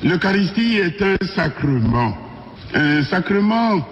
L'Eucharistie est un sacrement. Un sacrement,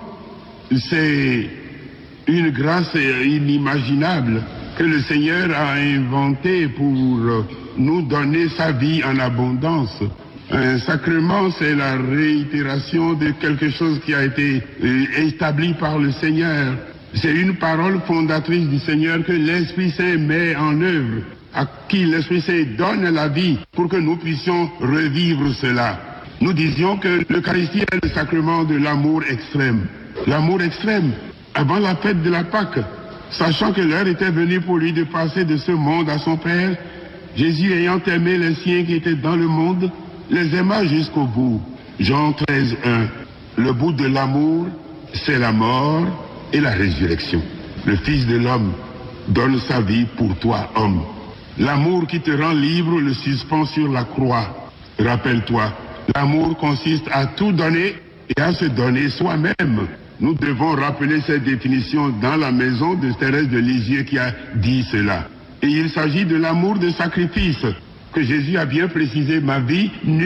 c'est une grâce inimaginable que le Seigneur a inventée pour nous donner sa vie en abondance. Un sacrement, c'est la réitération de quelque chose qui a été établi par le Seigneur. C'est une parole fondatrice du Seigneur que l'Esprit Saint met en œuvre, à qui l'Esprit Saint donne la vie pour que nous puissions revivre cela. Nous disions que l'Eucharistie est le sacrement de l'amour extrême. L'amour extrême, avant la fête de la Pâque, sachant que l'heure était venue pour lui de passer de ce monde à son Père, Jésus ayant aimé les siens qui étaient dans le monde, les aima jusqu'au bout. Jean 13, 1. Le bout de l'amour, c'est la mort et la résurrection. Le Fils de l'homme donne sa vie pour toi, homme. L'amour qui te rend libre le suspend sur la croix. Rappelle-toi, l'amour consiste à tout donner et à se donner soi-même. Nous devons rappeler cette définition dans la maison de Thérèse de Lisieux qui a dit cela. Et il s'agit de l'amour de sacrifice, que Jésus a bien précisé. Ma vie,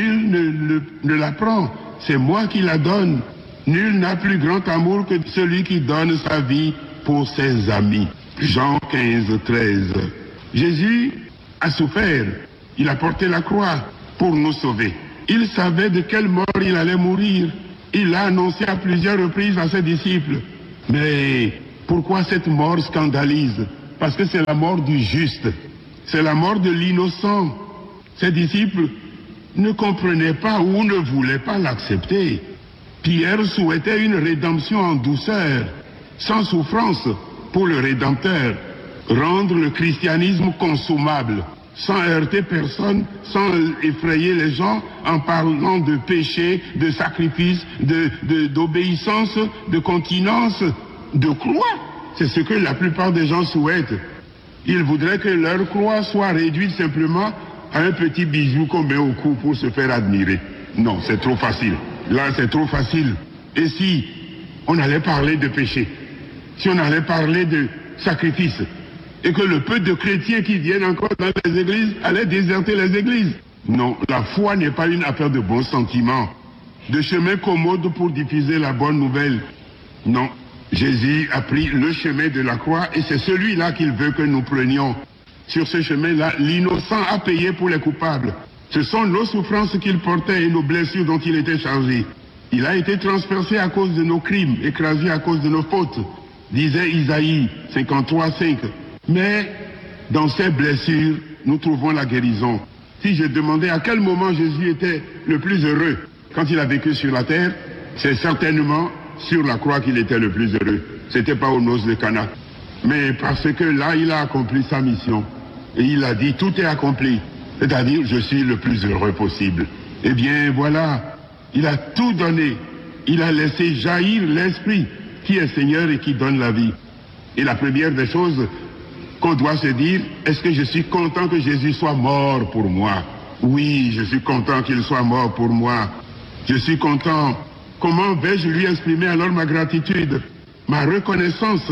nul ne la prend, c'est moi qui la donne. Nul n'a plus grand amour que celui qui donne sa vie pour ses amis. Jean 15, 13. Jésus a souffert, il a porté la croix pour nous sauver. Il savait de quelle mort il allait mourir. Il l'a annoncé à plusieurs reprises à ses disciples. Mais pourquoi cette mort scandalise? Parce que c'est la mort du juste, c'est la mort de l'innocent. Ses disciples ne comprenaient pas ou ne voulaient pas l'accepter. Pierre souhaitait une rédemption en douceur, sans souffrance pour le Rédempteur, rendre le christianisme consommable, sans heurter personne, sans effrayer les gens, en parlant de péché, de sacrifice, d'obéissance, de continence, de croix. C'est ce que la plupart des gens souhaitent. Ils voudraient que leur croix soit réduite simplement à un petit bijou qu'on met au cou pour se faire admirer. Non, c'est trop facile. Là, c'est trop facile. Et si on allait parler de péché, si on allait parler de sacrifice, et que le peu de chrétiens qui viennent encore dans les églises allaient déserter les églises. Non, la foi n'est pas une affaire de bons sentiments, de chemin commode pour diffuser la bonne nouvelle. Non, Jésus a pris le chemin de la croix et c'est celui-là qu'il veut que nous prenions. Sur ce chemin-là, l'innocent a payé pour les coupables. Ce sont nos souffrances qu'il portait et nos blessures dont il était chargé. Il a été transpercé à cause de nos crimes, écrasé à cause de nos fautes, disait Isaïe 53, 5. Mais dans ces blessures, nous trouvons la guérison. Si je demandais à quel moment Jésus était le plus heureux quand il a vécu sur la terre, c'est certainement sur la croix qu'il était le plus heureux. C'était pas aux noces de Cana. Mais parce que là, il a accompli sa mission. Et il a dit, tout est accompli. C'est-à-dire, je suis le plus heureux possible. Eh bien, voilà, il a tout donné. Il a laissé jaillir l'Esprit qui est Seigneur et qui donne la vie. Et la première des choses qu'on doit se dire, est-ce que je suis content que Jésus soit mort pour moi? Oui, je suis content qu'il soit mort pour moi. Je suis content. Comment vais-je lui exprimer alors ma gratitude, ma reconnaissance?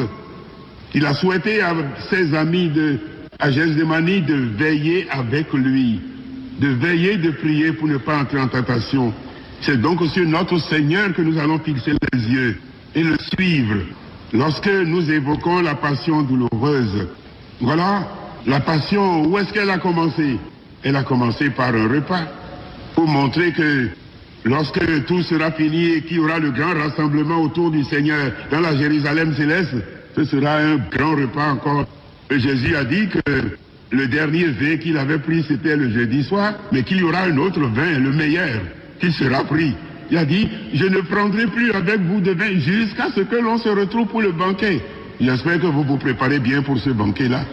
Il a souhaité à ses amis à Gethsémani de veiller avec lui, de veiller, de prier pour ne pas entrer en tentation. C'est donc sur notre Seigneur que nous allons fixer les yeux et le suivre lorsque nous évoquons la passion douloureuse. Voilà, la passion, où est-ce qu'elle a commencé? Elle a commencé par un repas, pour montrer que lorsque tout sera fini et qu'il y aura le grand rassemblement autour du Seigneur dans la Jérusalem céleste, ce sera un grand repas encore. Et Jésus a dit que le dernier vin qu'il avait pris, c'était le jeudi soir, mais qu'il y aura un autre vin, le meilleur, qui sera pris. Il a dit, je ne prendrai plus avec vous de vin jusqu'à ce que l'on se retrouve pour le banquet. J'espère que vous vous préparez bien pour ce banquet-là.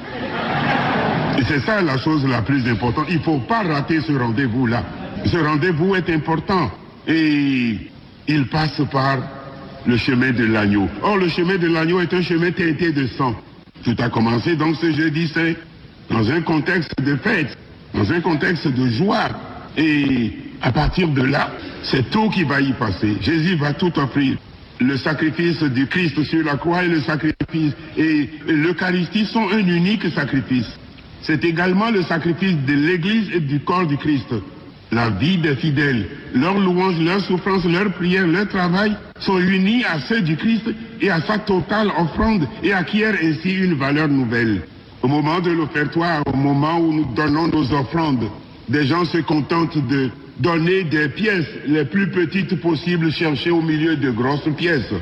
Et c'est ça la chose la plus importante. Il ne faut pas rater ce rendez-vous-là. Ce rendez-vous est important. Et il passe par le chemin de l'agneau. Or, le chemin de l'agneau est un chemin teinté de sang. Tout a commencé donc ce jeudi saint, dans un contexte de fête, dans un contexte de joie. Et à partir de là, c'est tout qui va y passer. Jésus va tout offrir. Le sacrifice du Christ sur la croix et le sacrifice et l'Eucharistie sont un unique sacrifice. C'est également le sacrifice de l'Église et du corps du Christ. La vie des fidèles, leurs louanges, leurs souffrances, leurs prières, leur travail sont unis à ceux du Christ et à sa totale offrande et acquièrent ainsi une valeur nouvelle. Au moment de l'offertoire, au moment où nous donnons nos offrandes, des gens se contentent de donner des pièces les plus petites possibles cherchées au milieu de grosses pièces.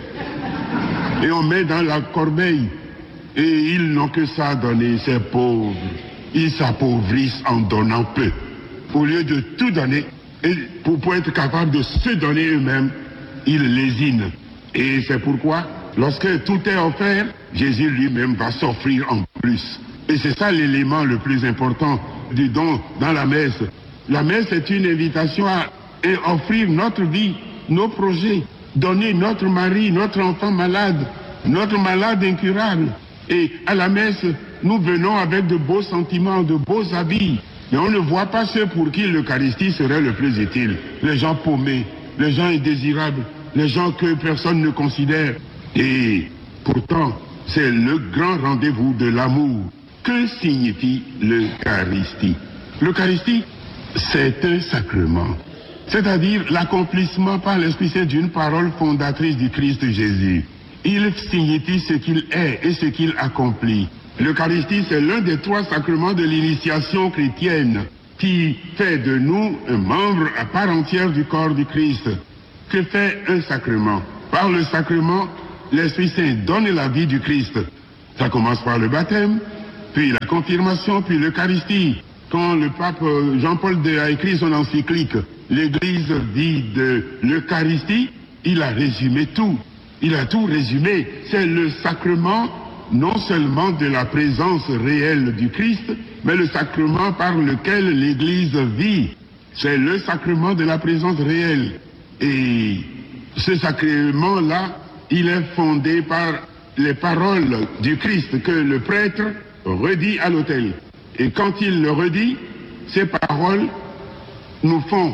Et on met dans la corbeille. Et ils n'ont que ça à donner, ces pauvres. Ils s'appauvrissent en donnant peu. Au lieu de tout donner, et pour être capable de se donner eux-mêmes, ils lésinent. Et c'est pourquoi, lorsque tout est offert, Jésus lui-même va s'offrir en plus. Et c'est ça l'élément le plus important du don dans la messe. La messe est une invitation à offrir notre vie, nos projets, donner notre mari, notre enfant malade, notre malade incurable. Et à la messe, nous venons avec de beaux sentiments, de beaux habits. Mais on ne voit pas ceux pour qui l'Eucharistie serait le plus utile. Les gens paumés, les gens indésirables, les gens que personne ne considère. Et pourtant, c'est le grand rendez-vous de l'amour. Que signifie l'Eucharistie? L'Eucharistie, c'est un sacrement. C'est-à-dire l'accomplissement par l'Esprit Saint d'une parole fondatrice du Christ Jésus. Il signifie ce qu'il est et ce qu'il accomplit. L'Eucharistie, c'est l'un des 3 sacrements de l'initiation chrétienne qui fait de nous un membre à part entière du corps du Christ. Que fait un sacrement? Par le sacrement, l'Esprit Saint donne la vie du Christ. Ça commence par le baptême, puis la confirmation, puis l'Eucharistie. Quand le pape Jean-Paul II a écrit son encyclique, l'Église dit de l'Eucharistie, il a résumé tout. Il a tout résumé. C'est le sacrement non seulement de la présence réelle du Christ, mais le sacrement par lequel l'Église vit. C'est le sacrement de la présence réelle. Et ce sacrement-là, il est fondé par les paroles du Christ que le prêtre redit à l'autel. Et quand il le redit, ces paroles nous font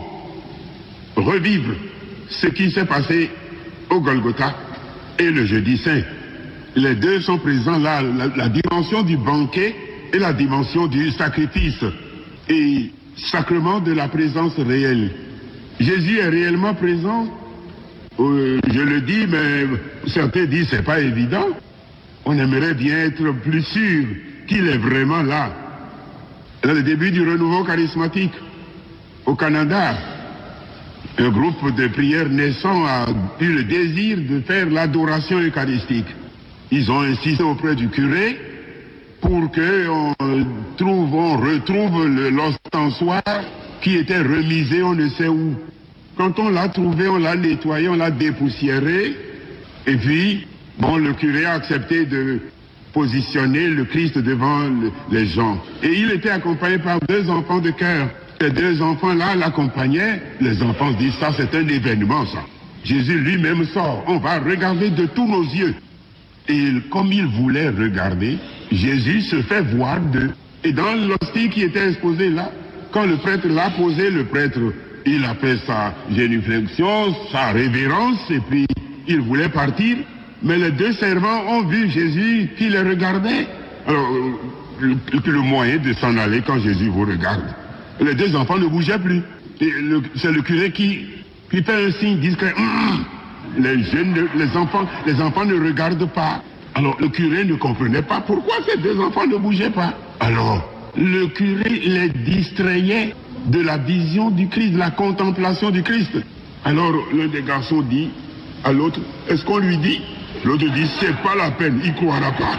revivre ce qui s'est passé au Golgotha et le jeudi saint. Les deux sont présents là, la dimension du banquet et la dimension du sacrifice. Et sacrement de la présence réelle. Jésus est réellement présent. Je le dis, mais certains disent c'est pas évident. On aimerait bien être plus sûr qu'il est vraiment là. Dans le début du renouveau charismatique, au Canada, un groupe de prières naissant a eu le désir de faire l'adoration eucharistique. Ils ont insisté auprès du curé pour qu'on retrouve l'ostensoir qui était remisé on ne sait où. Quand on l'a trouvé, on l'a nettoyé, on l'a dépoussiéré. Et puis, le curé a accepté de positionner le Christ devant les gens. Et il était accompagné par 2 enfants de chœur. Ces 2 enfants-là l'accompagnaient. Les enfants se disent, ça c'est un événement, ça. Jésus lui-même sort. On va regarder de tous nos yeux. Et comme il voulait regarder, Jésus se fait voir d'eux. Et dans l'hostie qui était exposée là, quand le prêtre l'a posé, le prêtre, il a fait sa génuflexion, sa révérence, et puis il voulait partir. Mais les 2 servants ont vu Jésus qui les regardait. Alors, le moyen de s'en aller quand Jésus vous regarde. Les 2 enfants ne bougeaient plus. C'est le curé qui fait un signe discret. Les enfants ne regardent pas. Alors le curé ne comprenait pas pourquoi ces 2 enfants ne bougeaient pas. Alors le curé les distrayait de la vision du Christ, de la contemplation du Christ. Alors l'un des garçons dit à l'autre, est-ce qu'on lui dit? L'autre dit, c'est pas la peine, il croira pas.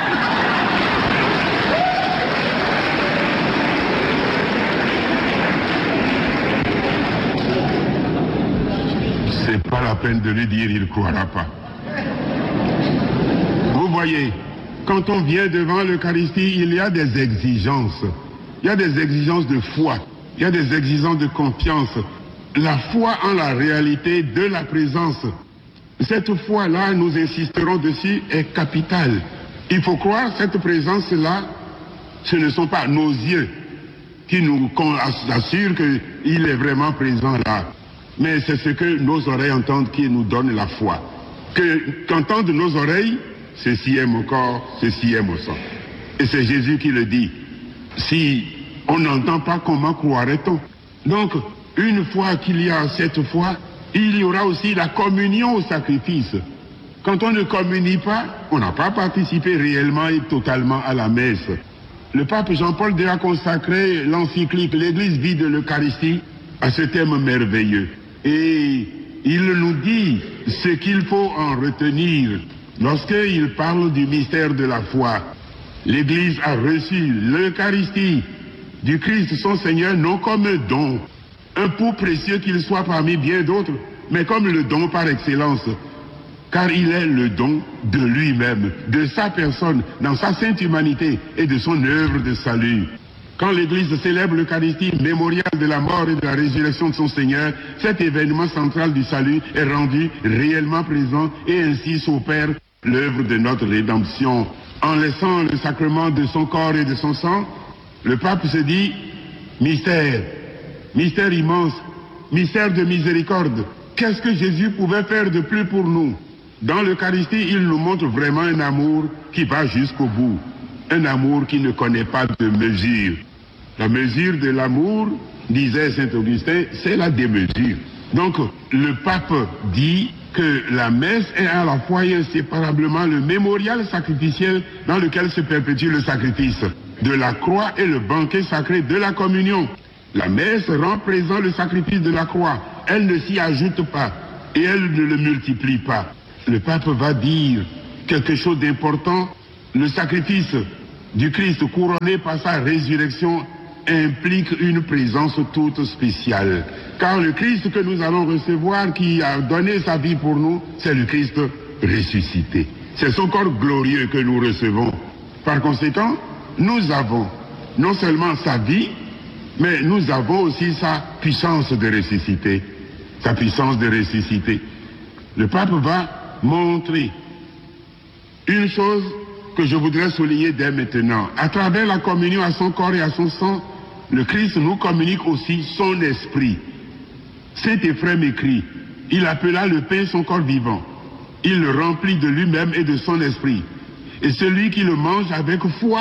C'est pas la peine de lui dire, il ne croira pas. Vous voyez, quand on vient devant l'Eucharistie, il y a des exigences. Il y a des exigences de foi. Il y a des exigences de confiance. La foi en la réalité de la présence. Cette foi-là, nous insisterons dessus, est capitale. Il faut croire cette présence-là, ce ne sont pas nos yeux qui nous assurent qu'il est vraiment présent là. Mais c'est ce que nos oreilles entendent qui nous donne la foi. Qu'entendent nos oreilles, ceci est mon corps, ceci est mon sang. Et c'est Jésus qui le dit. Si on n'entend pas, comment croirait-on? Donc, une fois qu'il y a cette foi, il y aura aussi la communion au sacrifice. Quand on ne communie pas, on n'a pas participé réellement et totalement à la messe. Le pape Jean-Paul II a consacré l'encyclique «L'Église vit de l'Eucharistie» à ce thème merveilleux. Et il nous dit ce qu'il faut en retenir lorsqu'il parle du mystère de la foi. L'Église a reçu l'Eucharistie du Christ son Seigneur non comme un don, un pou précieux qu'il soit parmi bien d'autres, mais comme le don par excellence. Car il est le don de lui-même, de sa personne, dans sa sainte humanité et de son œuvre de salut. Quand l'Église célèbre l'Eucharistie, mémorial de la mort et de la résurrection de son Seigneur, cet événement central du salut est rendu réellement présent et ainsi s'opère l'œuvre de notre rédemption. En laissant le sacrement de son corps et de son sang, le pape se dit, mystère, mystère immense, mystère de miséricorde. Qu'est-ce que Jésus pouvait faire de plus pour nous? Dans l'Eucharistie, il nous montre vraiment un amour qui va jusqu'au bout. Un amour qui ne connaît pas de mesure. La mesure de l'amour, disait saint Augustin, c'est la démesure. Donc, le pape dit que la messe est à la fois et inséparablement le mémorial sacrificiel dans lequel se perpétue le sacrifice de la croix et le banquet sacré de la communion. La messe rend présent le sacrifice de la croix. Elle ne s'y ajoute pas et elle ne le multiplie pas. Le pape va dire quelque chose d'important. Le sacrifice du Christ couronné par sa résurrection implique une présence toute spéciale. Car le Christ que nous allons recevoir, qui a donné sa vie pour nous, c'est le Christ ressuscité. C'est son corps glorieux que nous recevons. Par conséquent, nous avons non seulement sa vie, mais nous avons aussi sa puissance de ressusciter. Sa puissance de ressusciter. Le pape va montrer une chose que je voudrais souligner dès maintenant. À travers la communion à son corps et à son sang, le Christ nous communique aussi son esprit. Saint Éphrem écrit, il appela le pain son corps vivant. Il le remplit de lui-même et de son esprit. Et celui qui le mange avec foi,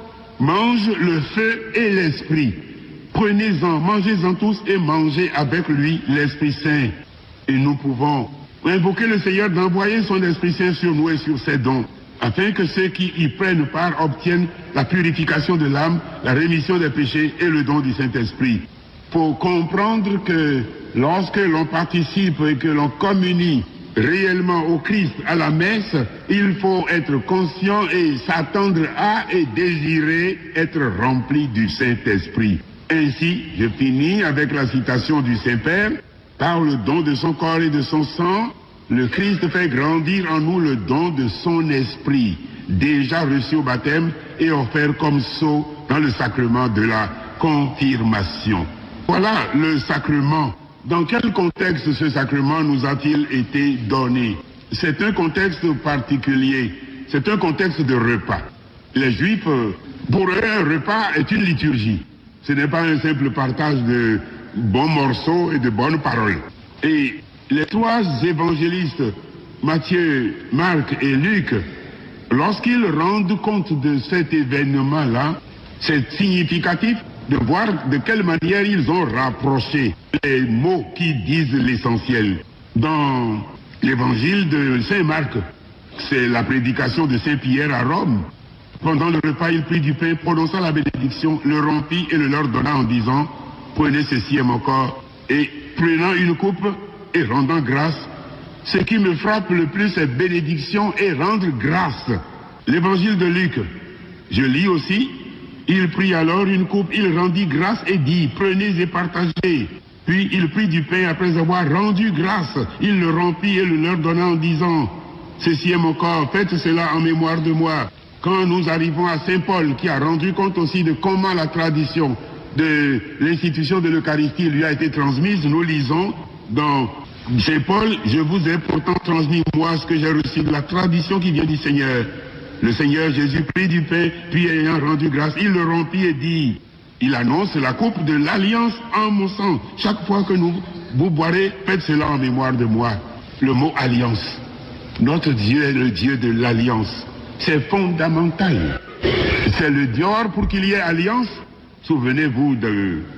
mange le feu et l'esprit. Prenez-en, mangez-en tous et mangez avec lui l'Esprit Saint. Et nous pouvons invoquer le Seigneur d'envoyer son Esprit Saint sur nous et sur ses dons, afin que ceux qui y prennent part obtiennent la purification de l'âme, la rémission des péchés et le don du Saint-Esprit. Faut comprendre que lorsque l'on participe et que l'on communie réellement au Christ à la messe, il faut être conscient et s'attendre à et désirer être rempli du Saint-Esprit. Ainsi, je finis avec la citation du Saint-Père. Par le don de son corps et de son sang, le Christ fait grandir en nous le don de son esprit, déjà reçu au baptême et offert comme sceau dans le sacrement de la confirmation. Voilà le sacrement. Dans quel contexte ce sacrement nous a-t-il été donné? C'est un contexte particulier. C'est un contexte de repas. Les Juifs, pour eux, un repas est une liturgie. Ce n'est pas un simple partage de bons morceaux et de bonnes paroles. Et les trois évangélistes, Matthieu, Marc et Luc, lorsqu'ils rendent compte de cet événement-là, c'est significatif de voir de quelle manière ils ont rapproché les mots qui disent l'essentiel. Dans l'évangile de Saint Marc, c'est la prédication de Saint Pierre à Rome. Pendant le repas, il prit du pain, prononça la bénédiction, le rompit et le leur donna en disant, prenez ceci est mon corps. Et prenant une coupe et rendant grâce, ce qui me frappe le plus, c'est bénédiction et rendre grâce. L'évangile de Luc, je lis aussi, il prit alors une coupe, il rendit grâce et dit, prenez et partagez. Puis il prit du pain après avoir rendu grâce, il le rompit et le leur donna en disant, ceci est mon corps, faites cela en mémoire de moi. Quand nous arrivons à Saint Paul, qui a rendu compte aussi de comment la tradition de l'institution de l'Eucharistie lui a été transmise, nous lisons dans Saint Paul, je vous ai pourtant transmis moi ce que j'ai reçu de la tradition qui vient du Seigneur. Le Seigneur Jésus prit du pain, puis ayant rendu grâce, il le rompit et dit, il annonce la coupe de l'alliance en mon sang. Chaque fois que vous boirez, faites cela en mémoire de moi. Le mot alliance. Notre Dieu est le Dieu de l'alliance. C'est fondamental. C'est le Dior pour qu'il y ait alliance. Souvenez-vous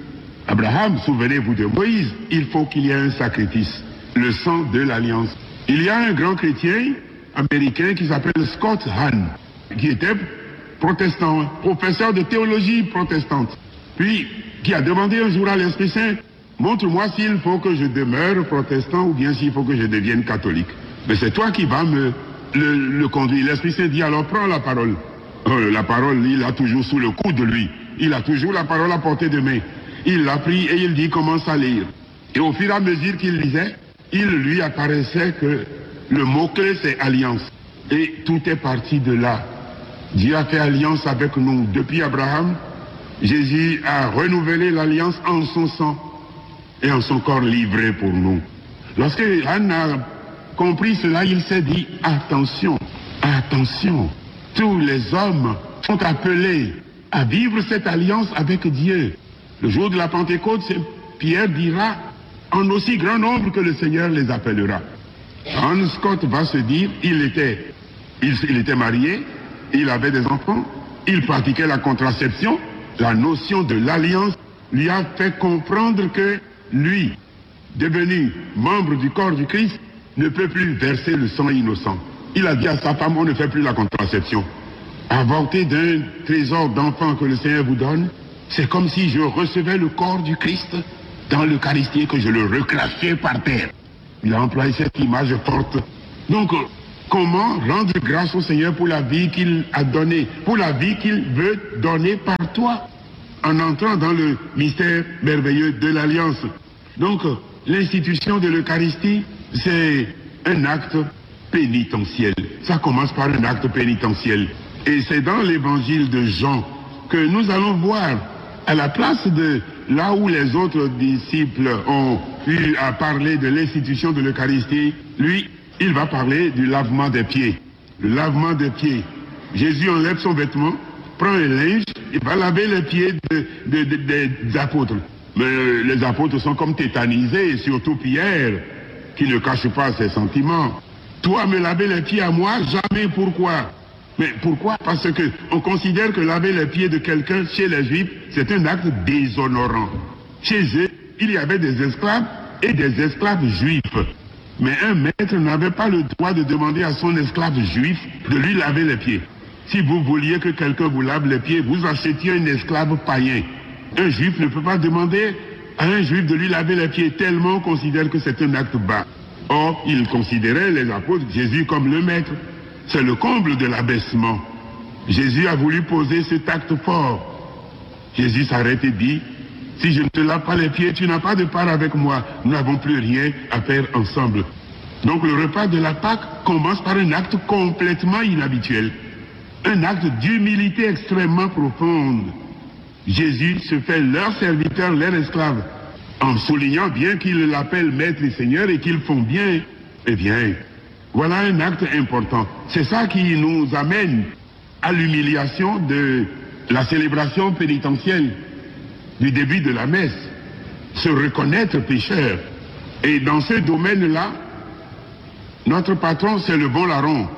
Abraham, souvenez-vous de Moïse, il faut qu'il y ait un sacrifice, le sang de l'alliance. Il y a un grand chrétien américain qui s'appelle Scott Hahn, qui était protestant, professeur de théologie protestante, puis qui a demandé un jour à l'Esprit Saint, montre-moi s'il faut que je demeure protestant ou bien s'il faut que je devienne catholique. Mais c'est toi qui vas le conduire. L'Esprit Saint dit, alors prends la parole. La parole, il a toujours sous le coude de lui. Il a toujours la parole à portée de main. Il l'a pris et il dit, commence à lire. Et au fur et à mesure qu'il lisait, il lui apparaissait que le mot-clé c'est alliance. Et tout est parti de là. Dieu a fait alliance avec nous. Depuis Abraham, Jésus a renouvelé l'alliance en son sang et en son corps livré pour nous. Lorsque Anne a compris cela, il s'est dit, attention, attention, tous les hommes sont appelés à vivre cette alliance avec Dieu. Le jour de la Pentecôte, Pierre dira, en aussi grand nombre que le Seigneur les appellera. Hans Scott va se dire, il était marié, il avait des enfants, il pratiquait la contraception. La notion de l'alliance lui a fait comprendre que lui, devenu membre du corps du Christ, ne peut plus verser le sang innocent. Il a dit à sa femme, on ne fait plus la contraception. Avorter d'un trésor d'enfant que le Seigneur vous donne, c'est comme si je recevais le corps du Christ dans l'Eucharistie et que je le recrachais par terre. Il a employé cette image forte. Donc, comment rendre grâce au Seigneur pour la vie qu'il a donnée, pour la vie qu'il veut donner par toi, en entrant dans le mystère merveilleux de l'Alliance. Donc, l'institution de l'Eucharistie, c'est un acte pénitentiel. Ça commence par un acte pénitentiel. Et c'est dans l'évangile de Jean que nous allons voir, à la place de là où les autres disciples ont eu à parler de l'institution de l'Eucharistie, lui, il va parler du lavement des pieds. Le lavement des pieds. Jésus enlève son vêtement, prend un linge, il va laver les pieds des apôtres. Mais les apôtres sont comme tétanisés, et surtout Pierre, qui ne cache pas ses sentiments. Toi, me laver les pieds à moi, jamais. Pourquoi? Mais pourquoi? Parce que on considère que laver les pieds de quelqu'un chez les Juifs, c'est un acte déshonorant. Chez eux, il y avait des esclaves et des esclaves juifs. Mais un maître n'avait pas le droit de demander à son esclave juif de lui laver les pieds. Si vous vouliez que quelqu'un vous lave les pieds, vous achetiez un esclave païen. Un juif ne peut pas demander à un juif de lui laver les pieds, tellement on considère que c'est un acte bas. Or, ils considéraient les apôtres, Jésus comme le maître. C'est le comble de l'abaissement. Jésus a voulu poser cet acte fort. Jésus s'arrête et dit, si je ne te lave pas les pieds, tu n'as pas de part avec moi. Nous n'avons plus rien à faire ensemble. Donc le repas de la Pâque commence par un acte complètement inhabituel. Un acte d'humilité extrêmement profonde. Jésus se fait leur serviteur, leur esclave, en soulignant bien qu'ils l'appellent maître et seigneur et qu'ils font bien. Eh bien, voilà un acte important. C'est ça qui nous amène à l'humiliation de la célébration pénitentielle du début de la messe. Se reconnaître pécheur. Et dans ce domaine-là, notre patron, c'est le bon larron.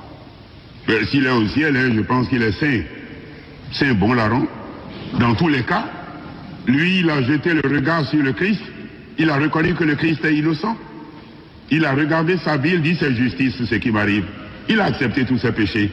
S'il est au ciel, je pense qu'il est saint. C'est un bon larron. Dans tous les cas, lui, il a jeté le regard sur le Christ. Il a reconnu que le Christ est innocent. Il a regardé sa vie, il dit c'est justice ce qui m'arrive. Il a accepté tous ses péchés.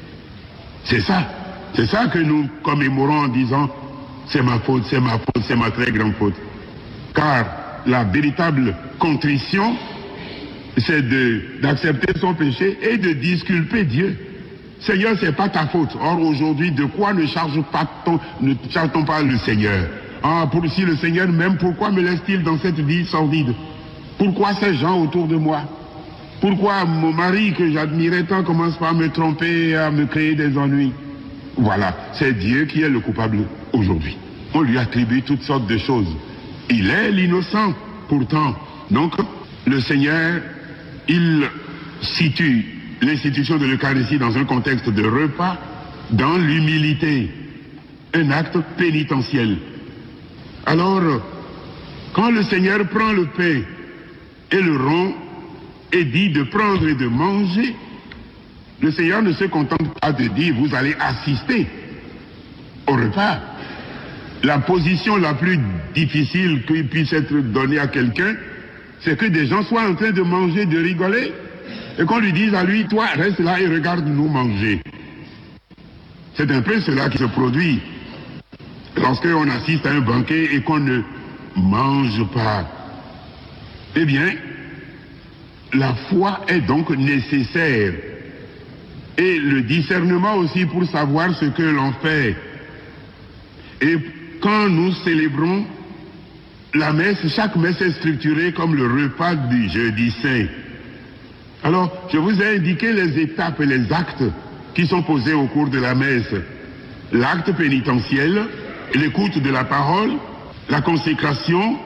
C'est ça. C'est ça que nous commémorons en disant c'est ma faute, c'est ma faute, c'est ma très grande faute. Car la véritable contrition, c'est d'accepter son péché et de disculper Dieu. Seigneur, c'est pas ta faute. Or aujourd'hui, de quoi ne charge-t-on pas le Seigneur? Si le Seigneur m'aime, pourquoi me laisse-t-il dans cette vie sordide? Pourquoi ces gens autour de moi? Pourquoi mon mari que j'admirais tant commence par me tromper et à me créer des ennuis? Voilà, c'est Dieu qui est le coupable aujourd'hui. On lui attribue toutes sortes de choses. Il est l'innocent, pourtant. Donc, le Seigneur, il situe l'institution de l'Eucharistie dans un contexte de repas, dans l'humilité, un acte pénitentiel. Alors, quand le Seigneur prend le pain et le rompt et dit de prendre et de manger, le Seigneur ne se contente pas de dire vous allez assister au repas. la position la plus difficile qui puisse être donnée à quelqu'un, c'est que des gens soient en train de manger, de rigoler, et qu'on lui dise à lui, toi, reste là et regarde-nous manger. C'est un peu cela qui se produit lorsqu'on assiste à un banquet et qu'on ne mange pas. Eh bien, la foi est donc nécessaire. Et le discernement aussi pour savoir ce que l'on fait. Et quand nous célébrons la messe, chaque messe est structurée comme le repas du jeudi saint. Alors, je vous ai indiqué les étapes et les actes qui sont posés au cours de la messe. L'acte pénitentiel, l'écoute de la parole, la consécration,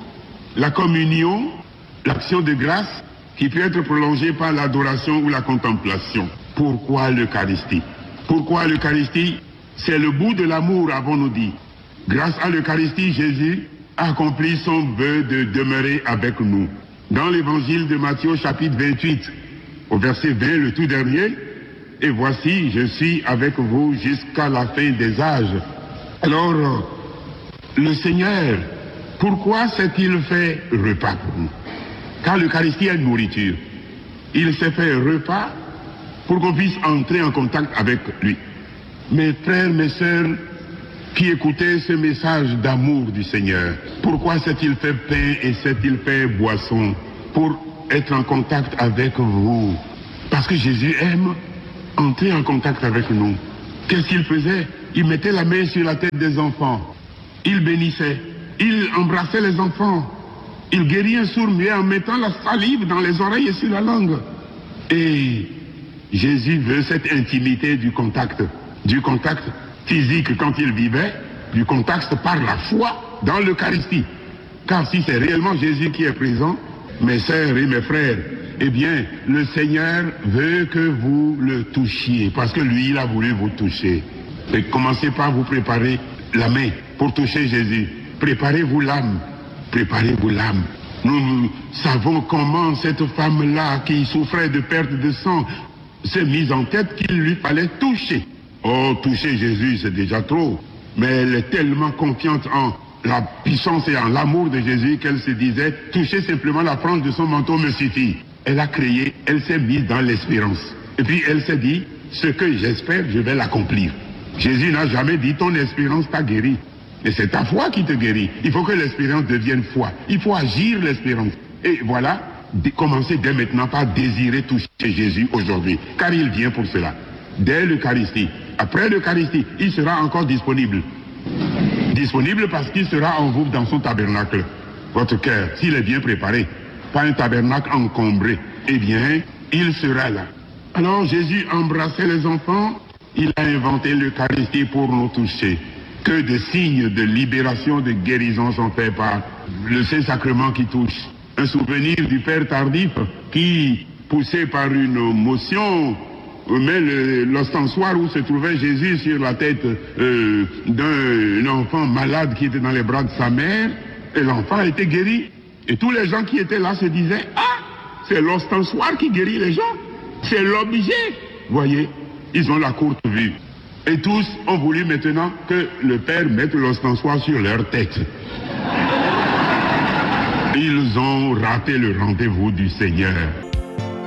la communion, l'action de grâce qui peut être prolongée par l'adoration ou la contemplation. Pourquoi l'Eucharistie? Pourquoi l'Eucharistie? C'est le bout de l'amour, avons-nous dit. Grâce à l'Eucharistie, Jésus a accompli son vœu de demeurer avec nous. Dans l'évangile de Matthieu, chapitre 28, au verset 20, le tout dernier, « Et voici, je suis avec vous jusqu'à la fin des âges. » Alors, le Seigneur, pourquoi s'est-il fait repas pour nous? Car l'Eucharistie est une nourriture. Il s'est fait repas pour qu'on puisse entrer en contact avec lui. Mes frères, mes sœurs, qui écoutaient ce message d'amour du Seigneur, pourquoi s'est-il fait pain et s'est-il fait boisson? Pour être en contact avec vous. Parce que Jésus aime entrer en contact avec nous. Qu'est-ce qu'il faisait? Il mettait la main sur la tête des enfants. Il bénissait. Il embrassait les enfants. Il guérit un sourd-muet en mettant la salive dans les oreilles et sur la langue. Et Jésus veut cette intimité du contact physique quand il vivait, du contact par la foi dans l'Eucharistie. Car si c'est réellement Jésus qui est présent, mes sœurs et mes frères, eh bien, le Seigneur veut que vous le touchiez, parce que lui, il a voulu vous toucher. Et commencez par vous préparer la main pour toucher Jésus. Préparez-vous l'âme. Préparez-vous l'âme. Nous savons comment cette femme-là, qui souffrait de perte de sang, s'est mise en tête qu'il lui fallait toucher. Oh, toucher Jésus, c'est déjà trop. Mais elle est tellement confiante en la puissance et en l'amour de Jésus qu'elle se disait, toucher simplement la frange de son manteau me suffit. Elle a créé, elle s'est mise dans l'espérance. Et puis elle s'est dit, ce que j'espère, je vais l'accomplir. Jésus n'a jamais dit, ton espérance t'a guéri. Et c'est ta foi qui te guérit. Il faut que l'espérance devienne foi. Il faut agir l'espérance. Et voilà, commencez dès maintenant par désirer toucher Jésus aujourd'hui. Car il vient pour cela. Dès l'Eucharistie. Après l'Eucharistie, il sera encore disponible. Disponible parce qu'il sera en vous dans son tabernacle. Votre cœur, s'il est bien préparé, pas un tabernacle encombré, eh bien, il sera là. Alors Jésus embrassait les enfants, il a inventé l'Eucharistie pour nous toucher. Que de signes de libération, de guérison sont faits par le Saint-Sacrement qui touche. Un souvenir du Père Tardif qui, poussé par une motion, met l'ostensoir où se trouvait Jésus sur la tête d'un enfant malade qui était dans les bras de sa mère, et l'enfant a été guéri. Et tous les gens qui étaient là se disaient, ah, c'est l'ostensoir qui guérit les gens, c'est l'objet. Voyez, ils ont la courte vue. Et tous ont voulu maintenant que le Père mette l'ostensoir sur leur tête. Ils ont raté le rendez-vous du Seigneur.